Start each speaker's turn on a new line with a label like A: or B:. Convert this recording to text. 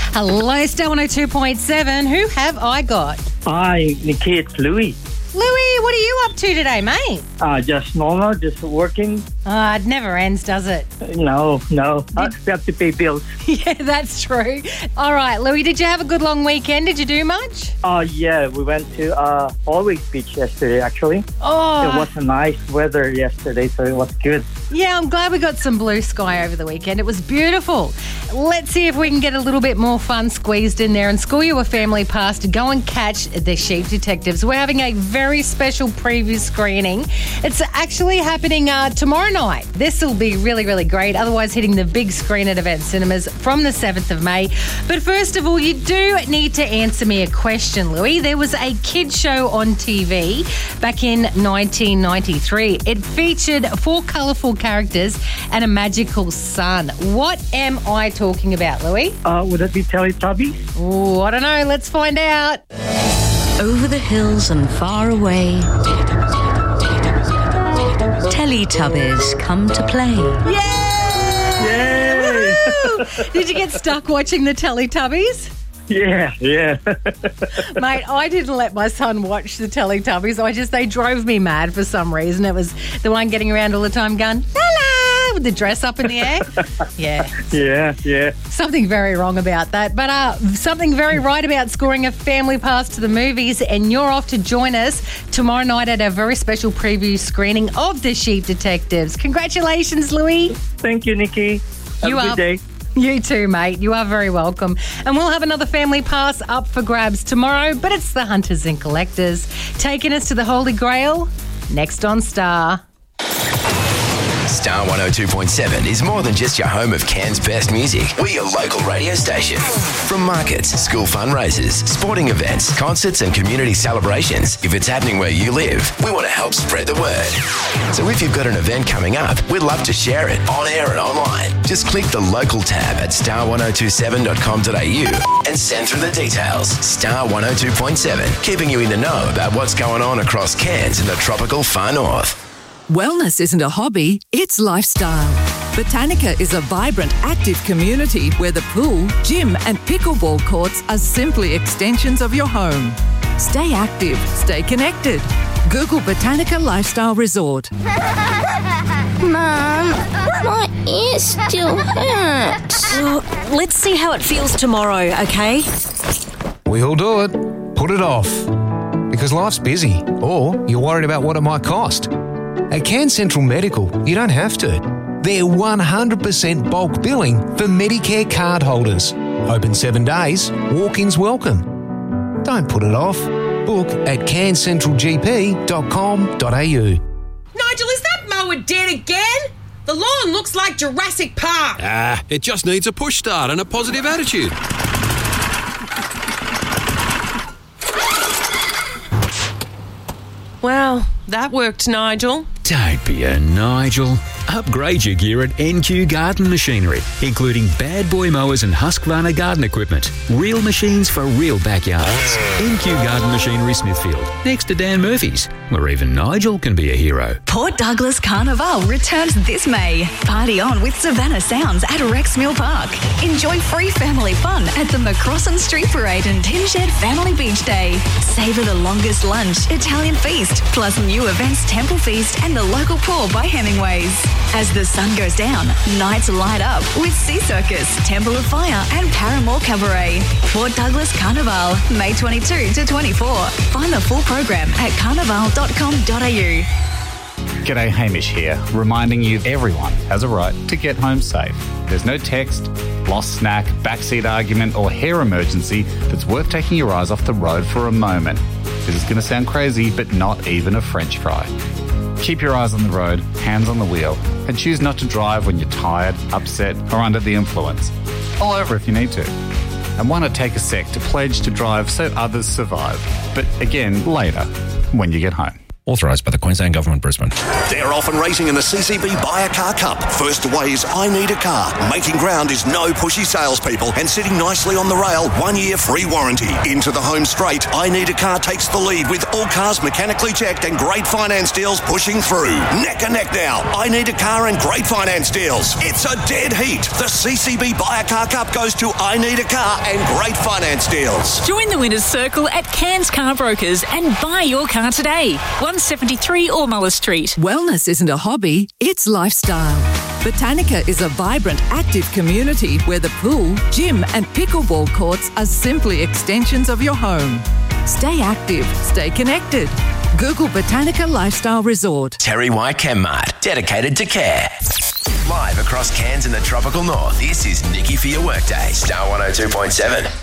A: Hello, Star 102.7. Who have I got?
B: Hi, Nikki, it's Louis.
A: Louis, what are you up to today, mate?
B: Just normal, just working.
A: It never ends, does it?
B: No. I have to pay bills.
A: Yeah, that's true. All right, Louis, did you have a good long weekend? Did you do much?
B: Yeah, we went to Always Beach yesterday, actually.
A: Oh.
B: It was a nice weather yesterday, so it was good.
A: Yeah, I'm glad we got some blue sky over the weekend. It was beautiful. Let's see if we can get a little bit more fun squeezed in there and score you a family pass to go and catch the Sheep Detectives. We're having a very special preview screening. It's actually happening tomorrow night. This will be really, really great. Otherwise, hitting the big screen at Event Cinemas from the 7th of May. But first of all, you do need to answer me a question, Louis. There was a kids show on TV back in 1993. It featured 4 colourful characters and a magical sun. What am I talking about, Louis?
B: Would it be Teletubbies?
A: Oh, I don't know. Let's find out.
C: Over the hills and far away, Teletubbies come to play.
A: Yay! Did you get stuck watching the Teletubbies?
B: Yeah.
A: Mate, I didn't let my son watch the Teletubbies. They drove me mad for some reason. It was the one getting around all the time going, la la, with the dress up in the air.
B: Yeah.
A: Something very wrong about that. But something very right about scoring a family pass to the movies. And you're off to join us tomorrow night at a very special preview screening of The Sheep Detectives. Congratulations, Louis.
B: Thank you, Nikki. Have a good day.
A: You too, mate. You are very welcome. And we'll have another family pass up for grabs tomorrow, but it's the Hunters and Collectors taking us to the Holy Grail next on Star.
D: Star 102.7 is more than just your home of Cairns' best music. We're your local radio station. From markets, school fundraisers, sporting events, concerts and community celebrations, if it's happening where you live, we want to help spread the word. So if you've got an event coming up, we'd love to share it on air and online. Just click the local tab at star1027.com.au and send through the details. Star 102.7, keeping you in the know about what's going on across Cairns and the tropical far north.
E: Wellness isn't a hobby, it's lifestyle. Botanica is a vibrant, active community where the pool, gym and pickleball courts are simply extensions of your home. Stay active, stay connected. Google Botanica Lifestyle Resort.
F: Mum, my ear still hurts.
G: Well, let's see how it feels tomorrow, okay?
H: We'll do it. Put it off. Because life's busy, or you're worried about what it might cost. At Cairns Central Medical, you don't have to. They're 100% bulk billing for Medicare card holders. Open 7 days, walk-ins welcome. Don't put it off. Book at cairnscentralgp.com.au.
I: Nigel, is that mower dead again? The lawn looks like Jurassic Park.
J: It just needs a push start and a positive attitude.
I: Well, that worked, Nigel.
K: Don't be a Nigel. Upgrade your gear at NQ Garden Machinery, including bad boy mowers and Husqvarna garden equipment. Real machines for real backyards. NQ Garden Machinery Smithfield, next to Dan Murphy's, where even Nigel can be a hero.
C: Port Douglas Carnival returns this May. Party on with Savannah Sounds at Rex Mill Park. Enjoy free family fun at the McCrossan Street Parade and Tin Shed Family Beach Day. Savour the longest lunch, Italian feast, plus new events Temple Feast and the local pour by Hemingways. As the sun goes down, nights light up with Sea Circus, Temple of Fire and Paramore Cabaret. Port Douglas Carnival, May 22 to 24. Find the full program at carnival.com.au.
L: G'day, Hamish here, reminding you everyone has a right to get home safe. There's no text, lost snack, backseat argument or hair emergency that's worth taking your eyes off the road for a moment. This is going to sound crazy, but not even a French fry. Keep your eyes on the road, hands on the wheel, and choose not to drive when you're tired, upset, or under the influence. Pull over if you need to. And why not take a sec to pledge to drive so others survive? But again, later, when you get home.
M: Authorised by the Queensland Government, Brisbane.
N: They're off and racing in the CCB Buy a Car Cup. First away is I Need a Car. Making ground is no pushy salespeople and sitting nicely on the rail, 1 year free warranty. Into the home straight, I Need a Car takes the lead with all cars mechanically checked and great finance deals pushing through. Neck and neck now, I Need a Car and great finance deals. It's a dead heat. The CCB Buy a Car Cup goes to I Need a Car and great finance deals.
O: Join the winner's circle at Cairns Car Brokers and buy your car today. 173 Ormula Street.
E: Wellness isn't a hobby, it's lifestyle. Botanica is a vibrant, active community where the pool, gym and pickleball courts are simply extensions of your home. Stay active, stay connected. Google Botanica Lifestyle Resort.
D: Terry White Chemmart, dedicated to care. Live across Cairns and the tropical north, this is Nikki for your workday. Star 102.7.